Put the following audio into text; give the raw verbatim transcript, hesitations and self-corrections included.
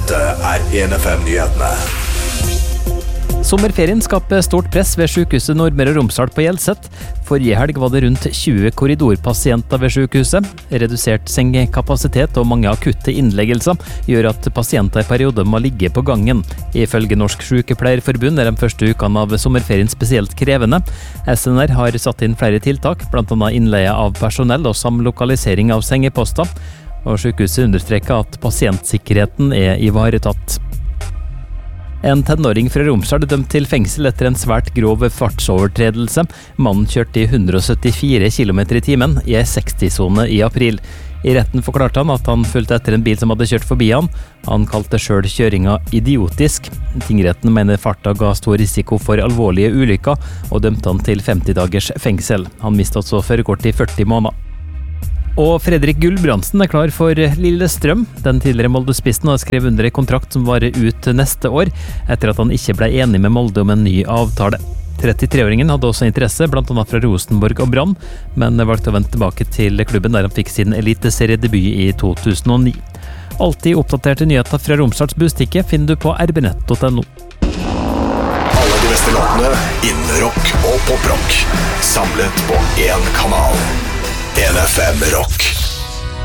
Dette er en F M-nyhetene. Sommerferien skaper stort press ved sykehuset Nordmøre og Romsdal på Hjelset. Forrige helg var det rundt tjue korridorpasienter ved sykehuset. Redusert sengekapasitet og mange akutte innleggelser gjør at pasienter i perioder må ligge på gangen. Ifølge Norsk Sykepleierforbund er de første ukene av sommerferien spesielt krevende. S N R har satt inn flere tiltak, blant annet innleie av personell og samlokalisering av sengeposter. Og sykehuset understreker at pasientsikkerheten er ivaretatt. En tenåring fra Romsdal er dømt til fengsel etter en svært grov fartsovertredelse. Mannen kjørte i hundre og syttifire kilometer i timen i en seksti-sone i april. I retten forklarte han at han fulgte etter en bil som hadde kjørt forbi han. Han kalte selv kjøringa idiotisk. Tingretten mener farta ga stor risiko for alvorlige ulykker, og dømte han til femti dagers fengsel. Han mistet også førerkortet i førti måneder. Og Fredrik Gulbrandsen er klar for Lillestrøm. Den tidligere Molde-spissen har skrevet under en kontrakt som varer ut neste år, etter at han ikke ble enig med Molde om en ny avtale. trettitre-åringen hadde også interesse, blant annet fra Rosenborg og Brann, men valgte å vende tilbake til klubben der han fikk sin eliteseriedebut i to tusen og ni. Alltid oppdaterte nyheter fra Romsdals Bustikke finner du på r b nett punktum no. Alle de beste låtene innen rock og poprock, samlet på én kanal. en F M Rock.